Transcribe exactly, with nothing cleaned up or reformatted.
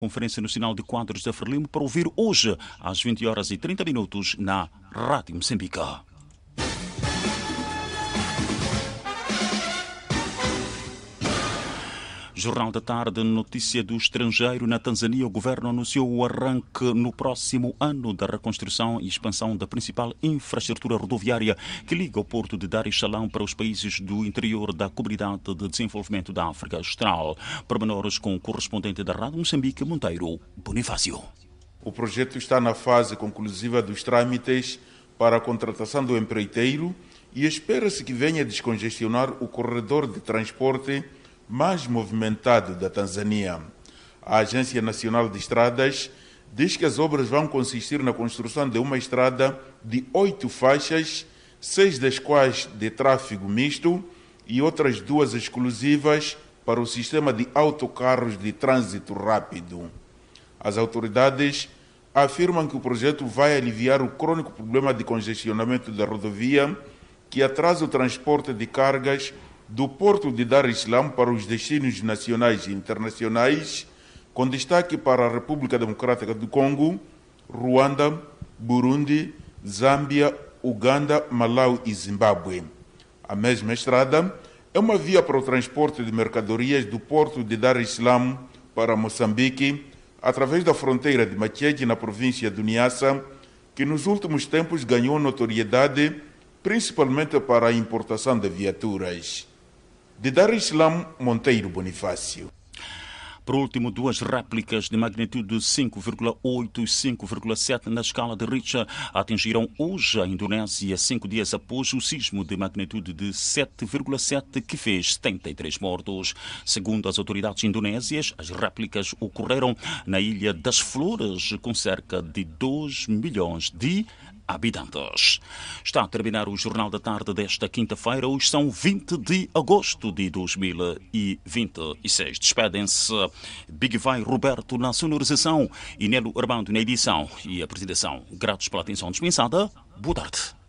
Conferência Nacional de Quadros da Frelimo para ouvir hoje às vinte horas e trinta minutos na Rádio Moçambique. Jornal da Tarde, notícia do estrangeiro. Na Tanzânia, o governo anunciou o arranque no próximo ano da reconstrução e expansão da principal infraestrutura rodoviária que liga o porto de Dar es Salaam para os países do interior da Comunidade de Desenvolvimento da África Austral. Pormenores com o correspondente da Rádio Moçambique, Monteiro Bonifácio. O projeto está na fase conclusiva dos trâmites para a contratação do empreiteiro e espera-se que venha descongestionar o corredor de transporte mais movimentado da Tanzânia. A Agência Nacional de Estradas diz que as obras vão consistir na construção de uma estrada de oito faixas, seis das quais de tráfego misto e outras duas exclusivas para o sistema de autocarros de trânsito rápido. As autoridades afirmam que o projeto vai aliviar o crônico problema de congestionamento da rodovia que atrasa o transporte de cargas do porto de Dar es Salaam para os destinos nacionais e internacionais, com destaque para a República Democrática do Congo, Ruanda, Burundi, Zâmbia, Uganda, Malau e Zimbábue. A mesma estrada é uma via para o transporte de mercadorias do porto de Dar es Salaam para Moçambique, através da fronteira de Machete, na província do Niassa, que nos últimos tempos ganhou notoriedade, principalmente para a importação de viaturas. De Dar es Salaam, Monteiro Bonifácio. Por último, duas réplicas de magnitude cinco vírgula oito e cinco vírgula sete na escala de Richter atingiram hoje a Indonésia, cinco dias após o sismo de magnitude de sete vírgula sete que fez setenta e três mortos. Segundo as autoridades indonésias, as réplicas ocorreram na Ilha das Flores, com cerca de dois milhões de habitantes. Está a terminar o Jornal da Tarde desta quinta-feira. Hoje são vinte de agosto de dois mil e vinte e seis. Despedem-se Big Vai Roberto na sonorização e Nelo Armando na edição e apresentação. Gratos pela atenção dispensada. Boa tarde.